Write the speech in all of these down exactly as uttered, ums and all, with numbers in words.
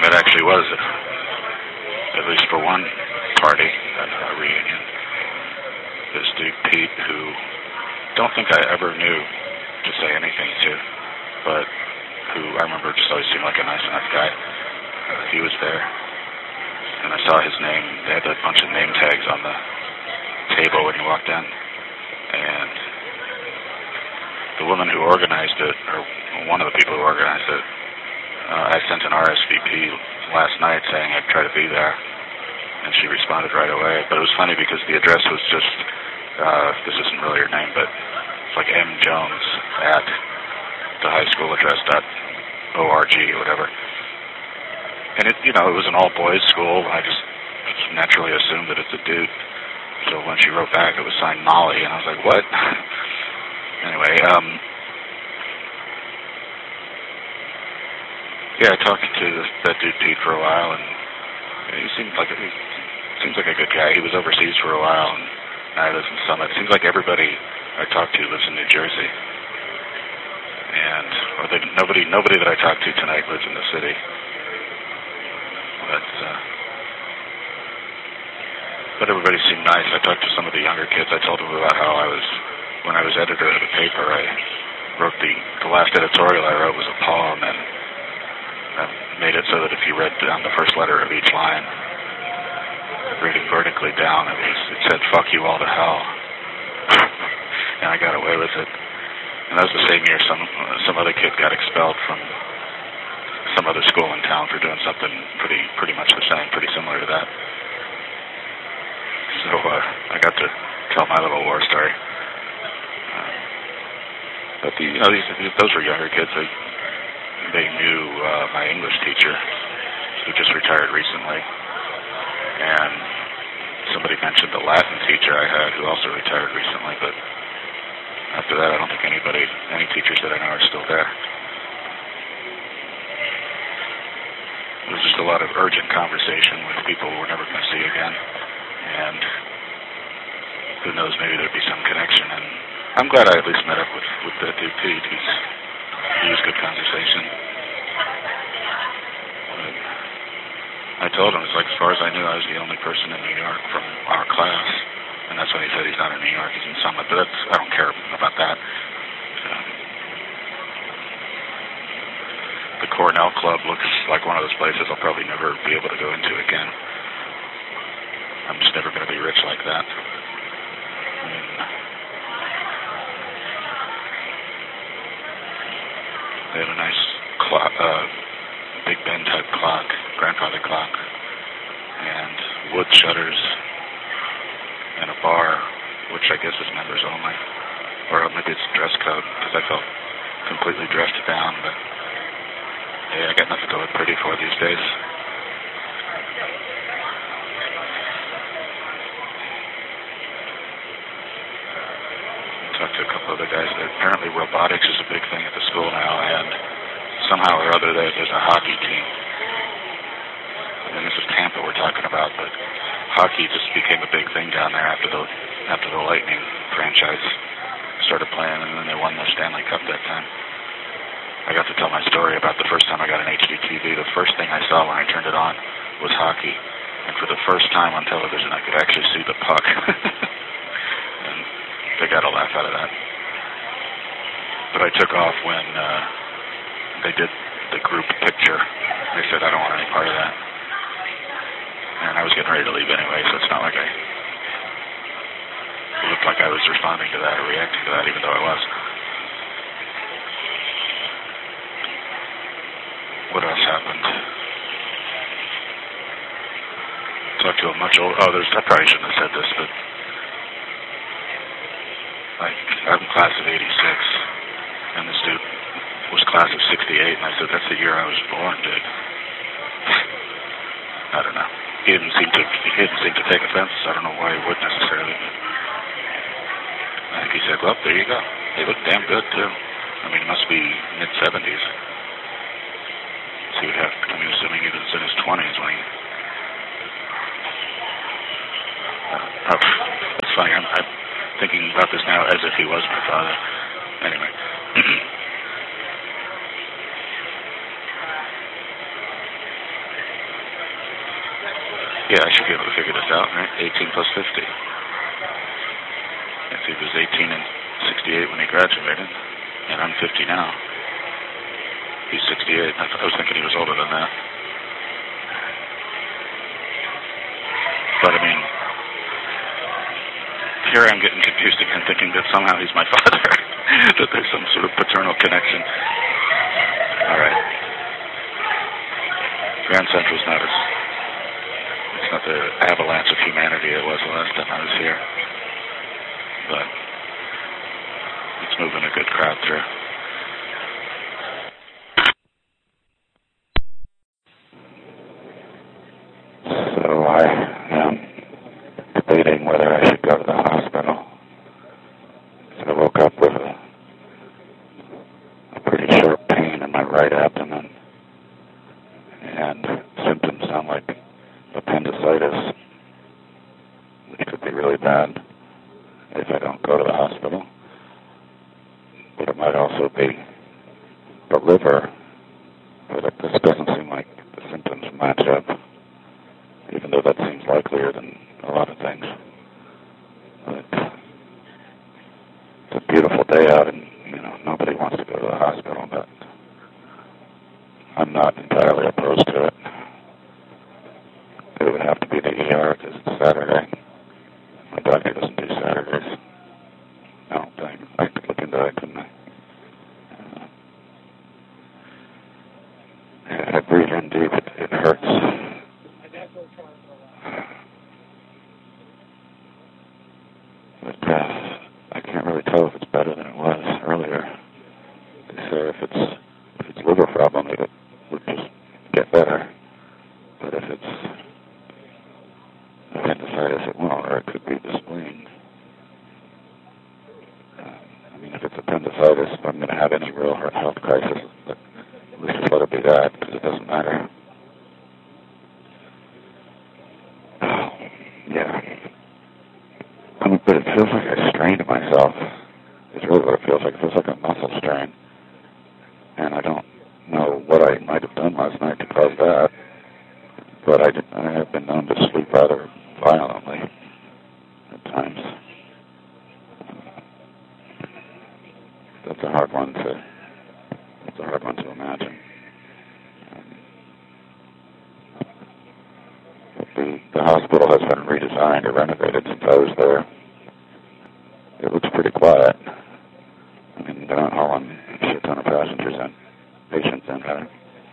that actually was, at least for one party at a reunion, this dude Pete, who don't think I ever knew to say anything to, but who I remember just always seemed like a nice enough guy. Uh, he was there, and I saw his name. They had a bunch of name tags on the table when he walked in, and the woman who organized it, or one of the people who organized it, uh, I sent an R S V P last night saying I'd try to be there, and she responded right away. But it was funny because the address was just, uh, this isn't really her name, but it's like M Jones at the high school address dot org or whatever. And it, you know, it was an all-boys school. I just naturally assumed that it's a dude. So when she wrote back, it was signed Molly, and I was like, what? Anyway, um, yeah, I talked to this, that dude Pete for a while, and he seemed like a, he seems like a good guy. He was overseas for a while, and I live in Summit. It seems like everybody I talked to lives in New Jersey, and or they, nobody nobody that I talked to tonight lives in the city. But uh, but everybody seemed nice. I talked to some of the younger kids. I told them about how I was. When I was editor of the paper, I wrote the, the last editorial I wrote was a poem, and I made it so that if you read down the first letter of each line, reading vertically down, it, was, it said, fuck you all to hell. And I got away with it. And that was the same year some some other kid got expelled from some other school in town for doing something pretty pretty much the same, pretty similar to that. So uh, I got to tell my little war story. But the, you know, these, those were younger kids. They, they knew uh, my English teacher, who just retired recently, and somebody mentioned the Latin teacher I had, who also retired recently. But after that, I don't think anybody, any teachers that I know are still there. There was just a lot of urgent conversation with people we're never going to see again, and who knows, maybe there'd be some connection. And I'm glad I at least met up with, with that dude Pete. He's, he was good conversation. But I told him, it's like, as far as I knew, I was the only person in New York from our class. And that's when he said he's not in New York, he's in Summit. But that's, I don't care about that. Um, the Cornell Club looks like one of those places I'll probably never be able to go into again. I'm just never going to be rich like that. And, they had a nice clock, uh, Big Ben type clock, grandfather clock, and wood shutters, and a bar, which I guess is members only, or maybe it's dress code, because I felt completely dressed down. But hey, I got nothing to look pretty for these days. Talked to a couple other guys. Apparently robotics is a big thing at the school now, and somehow or other there, there's a hockey team. I mean, this is Tampa we're talking about, but hockey just became a big thing down there after the after the Lightning franchise started playing, and then they won the Stanley Cup that time. I got to tell my story about the first time I got an H D T V. The first thing I saw when I turned it on was hockey, and for the first time on television I could actually see the puck. They got a laugh out of that. But I took off when uh, they did the group picture. They said, I don't want any part of that. And I was getting ready to leave anyway, so it's not like I... It looked like I was responding to that or reacting to that, even though I was. What else happened? Talked to a much old... Oh, there's, I probably shouldn't have said this, but... Like, I'm class of eighty-six, and this dude was class of sixty-eight, and I said, that's the year I was born, dude. I don't know. He didn't seem to he didn't seem to take offense. I don't know why he would necessarily, but I think he said, well, there you go. They look damn good, too. I mean, it must be mid-seventies. So he would have, I mean, assuming he was in his twenties when he... Uh, oh, it's funny, I'm... I'm thinking about this now as if he was my father. Anyway. Yeah, I should be able to figure this out, right? eighteen plus fifty. If he was eighteen and sixty-eight when he graduated, and I'm fifty now. He's sixty-eight. I, th- I was thinking he was older than that. But, I mean, here I'm getting confused again, thinking that somehow he's my father, that there's some sort of paternal connection. All right. Grand Central's not as, it's not the avalanche of humanity it was the last time I was here. But it's moving a good crowd through. So I am debating whether I should go to the hospital. So I woke up with a, a pretty sharp pain in my right abdomen, and symptoms sound like appendicitis, which could be really bad if I don't go to the hospital. But it might also be the liver, but it just doesn't seem like the symptoms match up, even though that seems likelier than a lot of things. But it's a beautiful day out, and, you know, nobody wants to go to the hospital, but I'm not entirely opposed to it. It would have to be the E R because it's Saturday. My doctor doesn't do Saturdays. I don't think. I could look into that, couldn't I? Uh, I breathe in deep. It, it hurts. But uh, I can't really tell if it's better than it was earlier. They say if it's if it's liver problem, it would just get better. But if it's appendicitis, it won't, or it could be the spleen. Uh, I mean, if it's appendicitis, if I'm going to have any real health crisis, but let's just let it be that, because it doesn't matter. Oh, yeah. I mean, but it feels like I strained myself. It's really what it feels like. It feels like a muscle strain. And I don't know what I might have done last night to cause that. But I, did, I have been known to sleep rather violently at times. That's a hard one to. That's a hard one to imagine. Um, the the hospital has been redesigned or renovated since I was there. It looks pretty quiet. I mean, they're not hauling a shit ton of passengers and patients in there.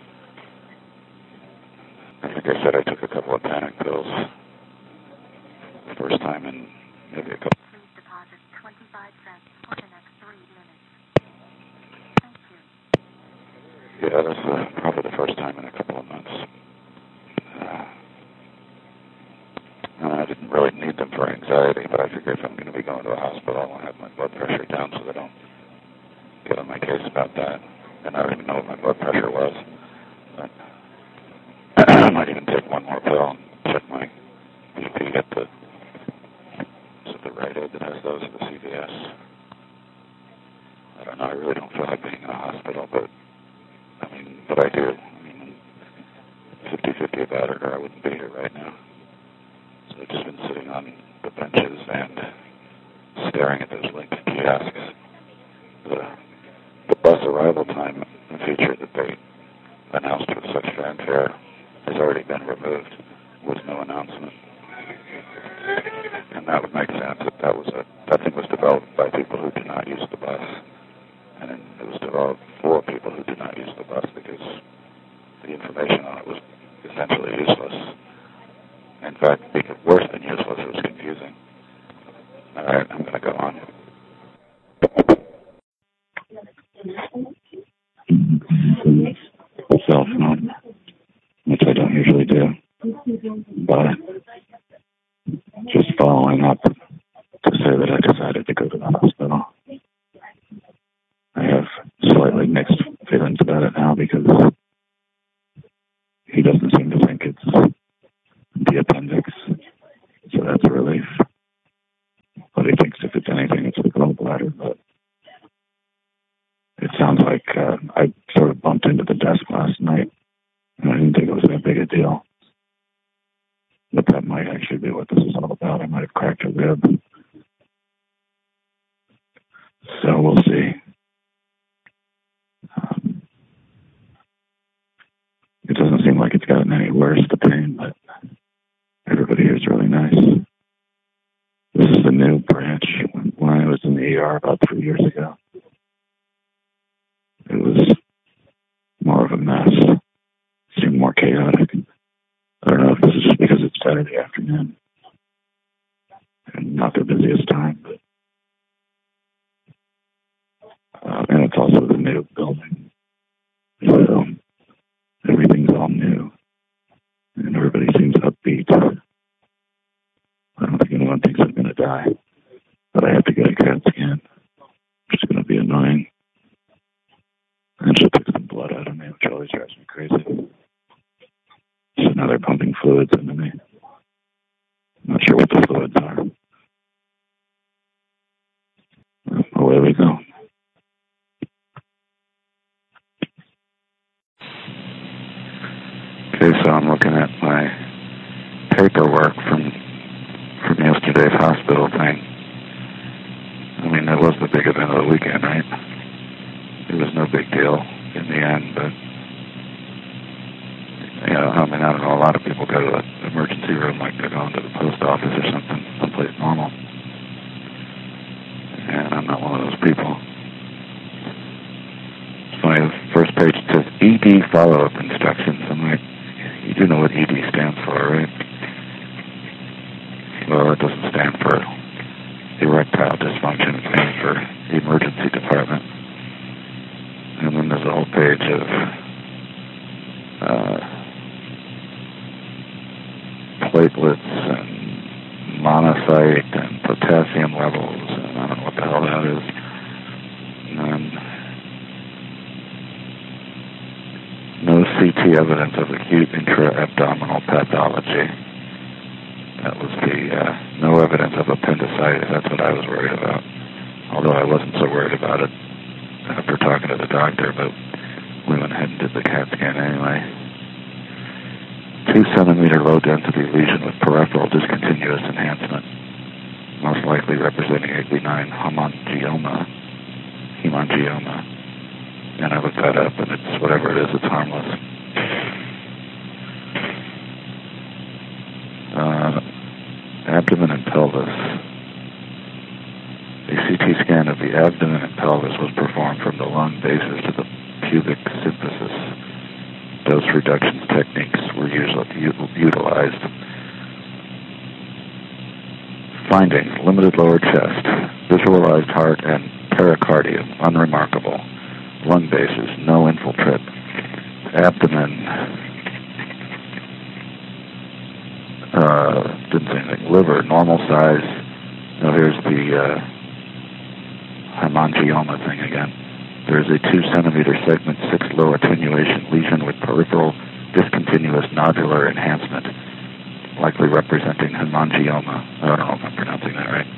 I think I said I took a couple of panic pills. First time in maybe a couple. Please deposit twenty-five cents for the next three minutes. Thank you. Yeah, that's uh, probably the first time in a couple of months. Uh, I didn't really need them for anxiety, but I figure if I'm going to be going to the hospital, I want to have my blood pressure down so they don't get on my case about that. And I don't even know what my blood pressure was. But I might even take one more pill and check my B P at the, is it the Rite Aid that has those, or the C V S? I don't know, I really don't feel like being in a hospital, but, I mean, but I do. I mean, fifty-fifty about it, or I wouldn't be here right now. So I've just been sitting on the benches and staring at those linked kiosks. The, the bus arrival time feature that they announced with such fanfare has already been removed with no announcement. And that would make sense that that was a, that thing was developed by people who do not use the bus. And it was developed for people who do not use the bus because the information on it was essentially useless. In fact, worse than useless, it was confusing. All right, I'm going to go on. A cell phone, which I don't usually do, but just following up to say that I decided to go to the hospital. I have slightly mixed feelings about it now because he doesn't seem to think it's the appendix, so that's a relief. But he thinks if it's anything, it's the gallbladder. But it sounds like uh, I sort of bumped into the desk last night, and I didn't think it was that big a deal. But that might actually be what this is all about. I might have cracked a rib. So we'll see. Um, it doesn't seem like it's gotten any worse, the pain, but everybody here is really nice. This is the new branch. When I was in the E R about three years ago, it was more of a mess. It seemed more chaotic. I don't know if this is just because it's Saturday afternoon and not their busiest time, but uh, and it's also the new building. So everything's all new, and everybody seems upbeat. I don't think anyone thinks I'm going to die, but I have to get a CAT scan, which is going to be annoying. And she'll take some blood out of me, which always drives me crazy. So now they're pumping fluids into me. I'm not sure what the fluids are. Away we go. Okay, so I'm looking at my paperwork from from yesterday's hospital thing. I mean, that was the big event of the weekend, right? It was no big deal in the end, but, you know, I mean, I don't know, a lot of people go to the emergency room like they're going to the post office or something, someplace normal. And I'm not one of those people. It's funny, the first page says E D follow-up instructions. I'm like, you do know what E D stands for, right? Well, it doesn't stand for erectile dysfunction. It stands for the emergency department. And then there's a whole page of uh, platelets and monocyte and potassium levels, and I don't know what the hell that is. And no C T evidence of acute intra-abdominal pathology. That was the, uh, no evidence of appendicitis. That's what I was worried about. Although I wasn't so worried about it after talking to the doctor, but we went ahead and did the CAT scan anyway. Two centimeter low density lesion with peripheral discontinuous enhancement, most likely representing a benign hemangioma. Hemangioma. And I looked that up, and it's whatever it is, it's harmless. Uh, abdomen and pelvis. A C T scan of the abdomen and pelvis was performed from the lung basis to the pubic symphysis. Dose reduction techniques were usually utilized. Findings: limited lower chest, visualized heart and pericardium, unremarkable. Lung basis, no infiltrate. Abdomen, uh, didn't say anything. Liver, normal size. Now here's the uh, hemangioma thing again. There is a two centimeter segment, six low attenuation lesion with peripheral discontinuous nodular enhancement, likely representing hemangioma. I don't know if I'm pronouncing that right.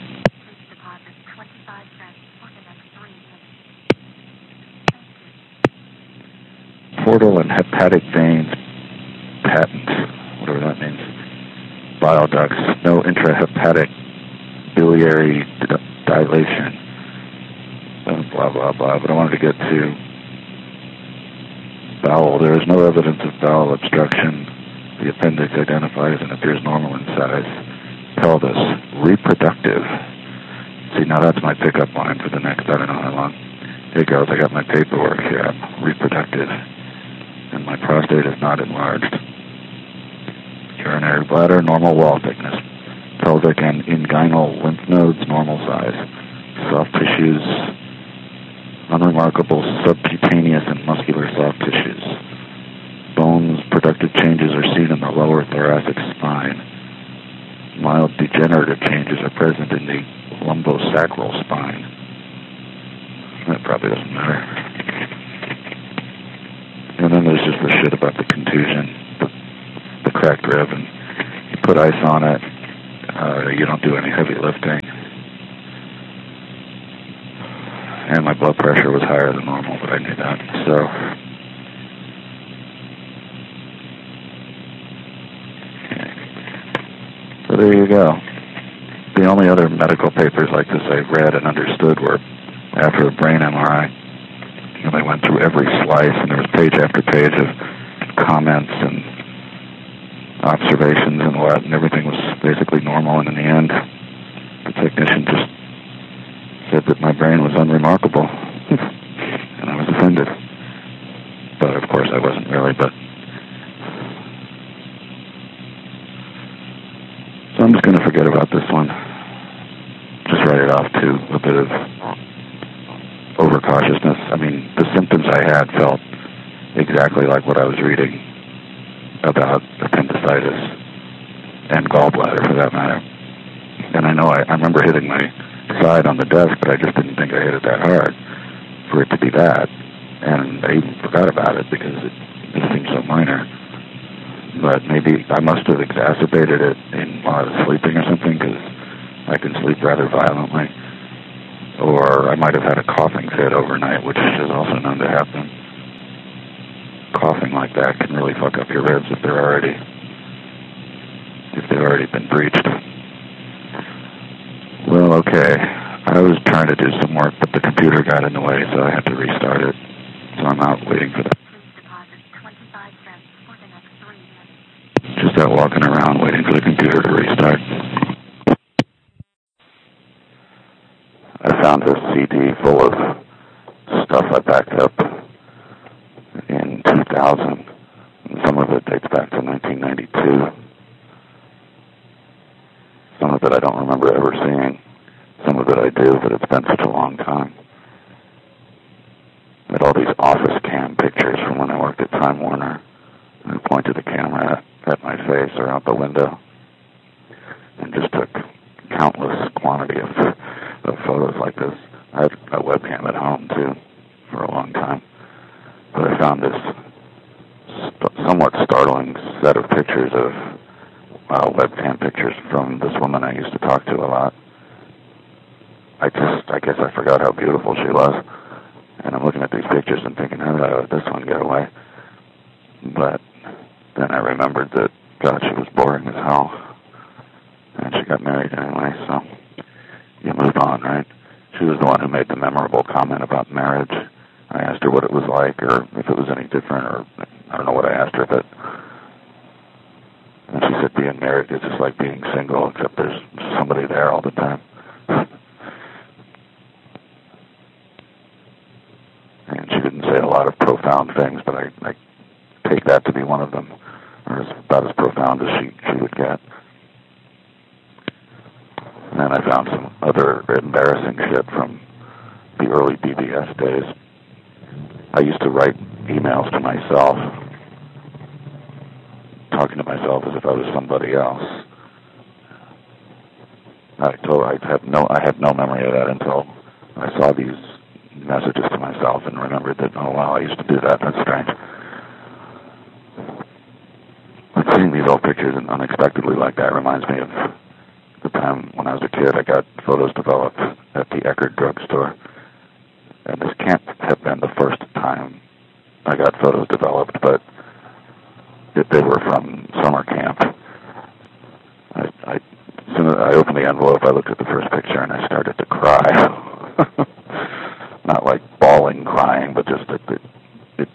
Portal and hepatic veins patent, whatever that means. Bile ducts, no intrahepatic biliary dilation. Blah, blah, blah. But I wanted to get to bowel. There is no evidence of bowel obstruction. The appendix identifies and appears normal in size. Pelvis, reproductive. See, now that's my pickup line for the next, I don't know how long. Here it goes. I got my paperwork here. I'm reproductive. And my prostate is not enlarged. Urinary bladder, normal wall thickness. Pelvic and inguinal lymph nodes, normal size. Soft tissues, unremarkable subcutaneous and muscular soft tissues. Bones, productive changes are seen in the lower thoracic spine. Mild degenerative changes are present in the lumbosacral spine. That probably doesn't matter. And then there's just the shit about the contusion, the, the cracked rib, and you put ice on it. Uh, you don't do any heavy lifting. And my blood pressure was higher than normal, but I knew that. So, there you go. The only other medical papers like this I read and understood were after a brain M R I. And they went through every slice, and there was page after page of comments and observations and what, and everything was basically normal. And in the end, the technician just said that my brain was unremarkable, and I was offended. But of course I wasn't really, but... So I'm just going to forget about this one. Just write it off to a bit of overcautiousness. I mean, the symptoms I had felt exactly like what I was reading about appendicitis and gallbladder, for that matter. And I know I, I remember hitting my side on the desk, but I just didn't think I hit it that hard for it to be that. And I even forgot about it because it, it seemed so minor. But maybe I must have exacerbated it in, while I was sleeping or something, because I can sleep rather violently. Or I might have had a coughing fit overnight, which is also known to happen. Coughing like that can really fuck up your ribs if they're already if they've already been breached. Well, okay. I was trying to do some work, but the computer got in the way, so I had to restart it. So I'm out waiting for that. Just out walking around waiting for the computer to restart. I found a C D full of stuff I backed up in two thousand. And some of it dates back to nineteen ninety-two. Some of it I don't remember ever seeing. Some of it I do, but it's been such a long time. I had all these office cam pictures from when I worked at Time Warner. And I pointed the camera at at my face or out the window and just took countless quantity of, of photos like this. I had a webcam at home, too, for a long time. But I found this st- somewhat startling set of pictures of uh, webcam pictures from this woman I used to talk to a lot. I just, I guess I forgot how beautiful she was. And I'm looking at these pictures and thinking, how did I let this one get away? But then I remembered that, God, she was boring as hell. And she got married anyway, so you move on, right? She was the one who made the memorable comment about marriage. I asked her what it was like, or if it was any different, or I don't know what I asked her, but... And she said being married is just like being single, except there's somebody there all the time. And she didn't say a lot of profound things, but I, I take that to be one of them. Or as, about as profound as she, she would get. And then I found some other embarrassing shit from the early B B S days. I used to write emails to myself, talking to myself as if I was somebody else. I told I had no I had no memory of that until I saw these messages to myself and remembered that, oh wow, I used to do that. That's strange. Seeing these old pictures and unexpectedly like that reminds me of the time when I was a kid. I got photos developed at the Eckerd drugstore. And this can't have been the first time I got photos developed, but it, they were from summer camp. I, I, as soon as I opened the envelope, I looked at the first picture and I started to cry. Not like bawling crying, but just that it, it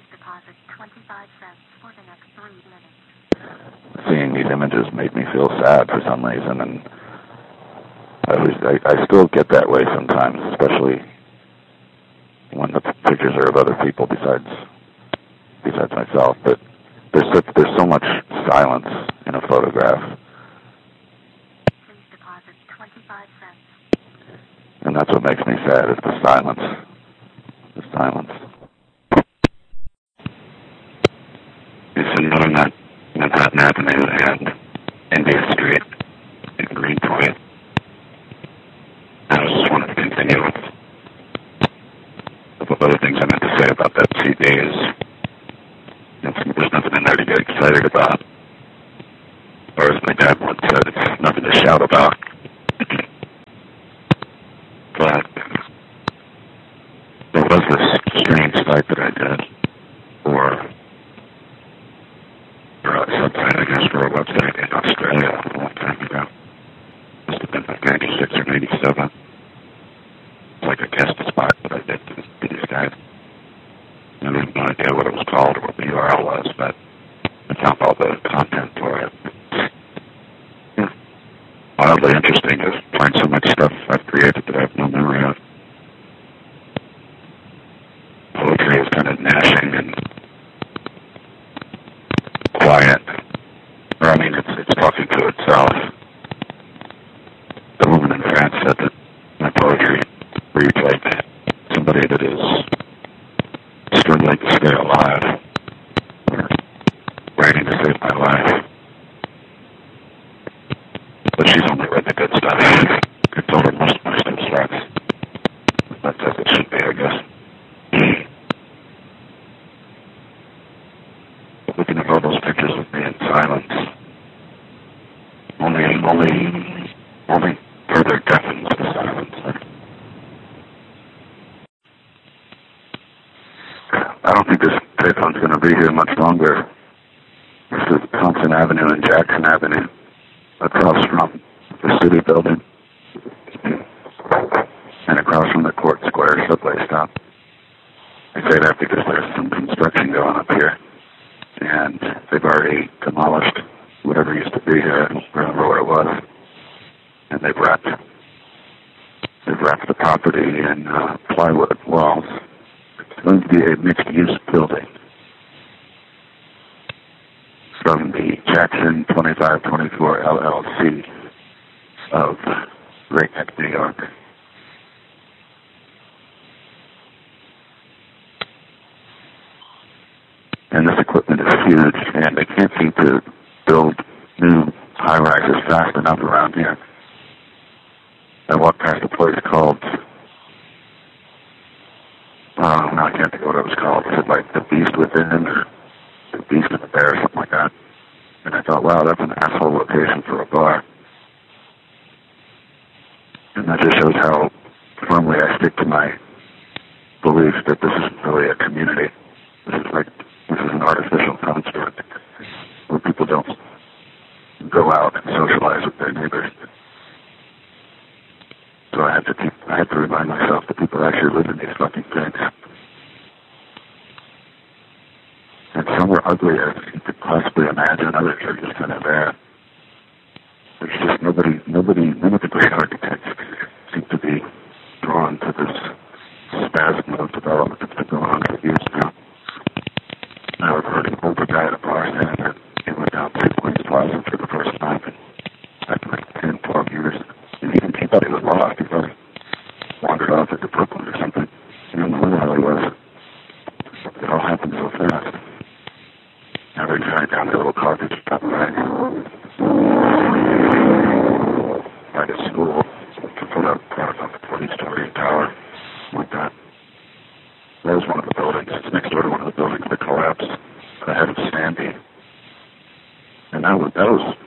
seeing these images made me feel sad for some reason, and I, was, I, I still get that way sometimes, especially when the pictures are of other people besides besides myself. But there's such, there's so much silence in a photograph, and that's what makes me sad, is the silence. The silence. It's another that Manhattan Avenue and India Street in Greenpoint. I just wanted to continue with a couple other things I meant to say about that C D is there's nothing in there to get excited about. Or as my dad once said, it's nothing to shout about. But there was this strange site that I did, or for a subsite, I guess, for a website in Australia a long time ago. eighty-seven. It's like a guest spot that I did to these guys. I have no idea what it was called or what the U R L was, but I found all the content for it. Yeah. Wildly interesting to find so much stuff I've created that I have no memory of. Poetry is kind of gnashing and quiet. Or, I mean, it's, it's talking to itself. The woman in France said that my poetry reads like somebody that is struggling to stay alive or writing to save my life. But she's only read the good stuff. I told her most of my stuff sucks. That's as it should be, I guess. Looking at all those pictures of me in silence only, only, only further deafens the silence. I don't think this payphone's going to be here much longer. This is Thompson Avenue and Jackson Avenue, across from the city building and across from the Court Square subway stop. I say that because there's some construction going up here, and they've already demolished whatever used to be here. I don't remember where it was, and they've wrapped they've wrapped the property in uh, plywood walls. It's going to be a mixed-use building from the Jackson twenty-five twenty-four L L C of Great Neck, New York. And this equipment is huge, and they can't seem to build new high-rises fast enough around here. I walked past a place called, oh, no, I can't think of what it was called. Was it like The Beast Within, or The Beast in the Bear, or something like that? And I thought, wow, that's an asshole location for a bar. And that just shows how firmly I stick to my belief that this isn't really a community. This is like, this is an artificial construct where people don't go out and socialize with their neighbors. So I had to keep, I had to remind myself that people actually live in these fucking things. And some are uglier than you could possibly imagine. Others are just kind of there. There's just nobody, nobody, none of the great architects seem to be drawn to this spasm of development that's been going on for years now. I was heard an older guy at a bar saying that he went down to Queens Plaza for the first time in after like ten, twelve years. And he, he thought he was lost. He thought he wandered off into Brooklyn or something. He didn't know where the hell he was. It all happened so fast. Now they're trying down the little coffee shop right right at school to put up part of a twenty-story tower like that. That was one of the buildings. It's next door to one of the buildings that collapsed ahead of Sandy. And that was, that was